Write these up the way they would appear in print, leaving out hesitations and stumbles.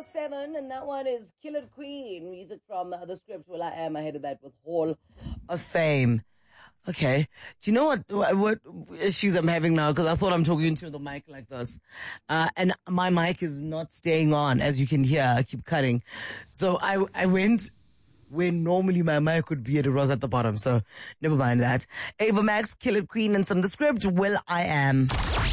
9:47, and that one is Killer Queen. Music from the script Will I Am. I headed that with Hall of Fame. Okay. Do you know what issues I'm having now? Because I thought I'm talking into the mic like this. And my mic is not staying on, as you can hear. I keep cutting. So I went where normally my mic would be, and it was at the bottom. So never mind that. Ava Max, Killer Queen, and some the script Will I Am.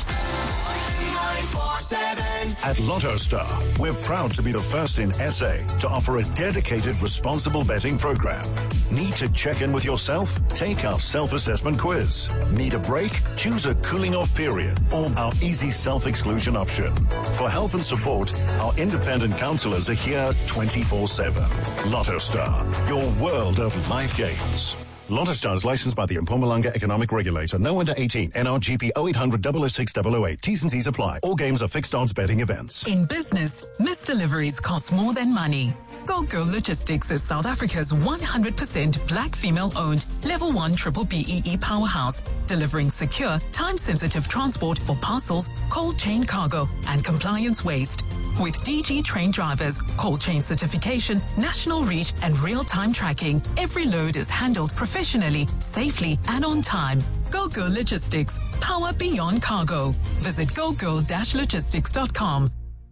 At Lotto Star, we're proud to be the first in SA to offer a dedicated responsible betting program. Need to check in with yourself? Take our self-assessment quiz. Need a break? Choose a cooling off period or our easy self-exclusion option. For help and support, our independent counselors are here 24/7. Lotto Star, your world of life games. Lotto Star is licensed by the Mpumalanga Economic Regulator. No under 18. NRGP 0800 006 008. T's and C's apply. All games are fixed odds betting events. In business, missed deliveries cost more than money. GoGo Logistics is South Africa's 100% black female-owned Level 1 Triple BEE powerhouse, delivering secure, time-sensitive transport for parcels, cold chain cargo, and compliance waste. With DG trained drivers, cold chain certification, national reach, and real-time tracking, every load is handled professionally, safely, and on time. GoGo Logistics, power beyond cargo. Visit gogo-logistics.com.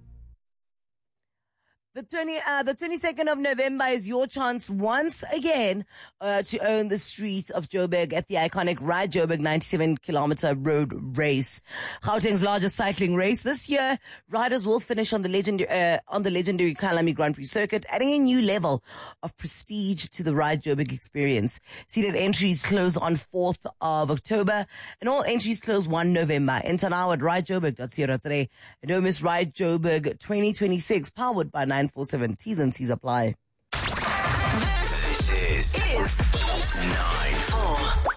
The 22nd of November is your chance once again to own the streets of Joburg at the iconic Ride Joburg 97-kilometer road race. Gauteng's largest cycling race this year. Riders will finish on the legendary Kyalami Grand Prix circuit, adding a new level of prestige to the Ride Joburg experience. Seated entries close on 4th of October, and all entries close 1 November. Enter now at ridejoburg.co.za. And don't miss Ride Joburg 2026, powered by 947. T's and C's apply. This is 9-4.